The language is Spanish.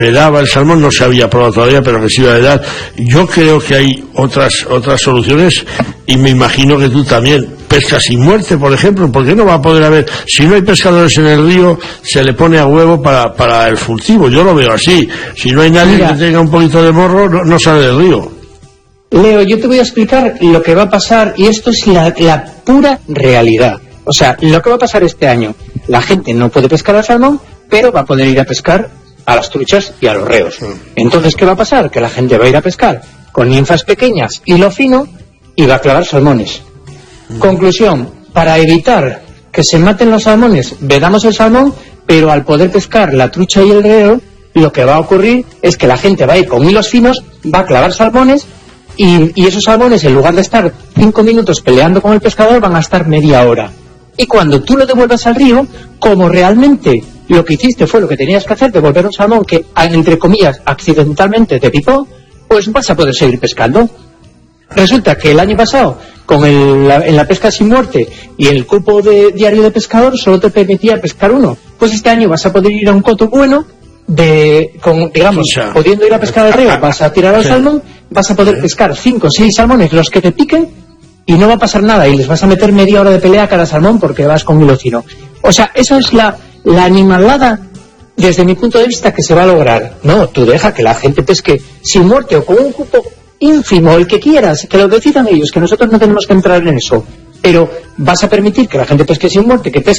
daba el salmón, no se había probado todavía, pero que se iba a dar. Yo creo que hay otras soluciones, y me imagino que tú también. Pesca sin muerte, por ejemplo, porque no va a poder haber, si no hay pescadores en el río, se le pone a huevo para el furtivo. Yo lo veo así. Si no hay nadie que tenga un poquito de morro, no sale del río. Leo, yo te voy a explicar lo que va a pasar, y esto es la pura realidad. O sea, lo que va a pasar este año, la gente no puede pescar al salmón, pero va a poder ir a pescar a las truchas y a los reos. Entonces, ¿qué va a pasar? Que la gente va a ir a pescar con ninfas pequeñas, hilo fino, y va a clavar salmones. Conclusión, para evitar que se maten los salmones, vedamos el salmón, pero al poder pescar la trucha y el reo, lo que va a ocurrir es que la gente va a ir con hilos finos, va a clavar salmones, y esos salmones, en lugar de estar 5 minutos peleando con el pescador, van a estar media hora. Y cuando tú lo devuelvas al río, como realmente lo que hiciste fue lo que tenías que hacer, devolver un salmón que, entre comillas, accidentalmente te picó, pues vas a poder seguir pescando. Resulta que el año pasado, en la pesca sin muerte y el cupo diario de pescador, solo te permitía pescar uno. Pues este año vas a poder ir a un coto bueno, pudiendo ir a pescar al río, vas a tirar al salmón, vas a poder pescar 5 o 6 salmones, los que te piquen, y no va a pasar nada, y les vas a meter media hora de pelea a cada salmón porque vas con hilo fino. O sea, esa es la animalada, desde mi punto de vista, que se va a lograr. No, tú deja que la gente pesque sin muerte o con un cupo ínfimo, el que quieras, que lo decidan ellos, que nosotros no tenemos que entrar en eso, pero vas a permitir que la gente pesque sin muerte, que pesque